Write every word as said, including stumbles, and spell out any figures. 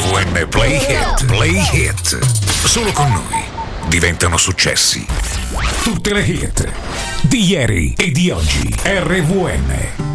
vu enne Play Hit. Play Hit. Solo con noi diventano successi. Tutte le hit di ieri e di oggi. erre vu enne.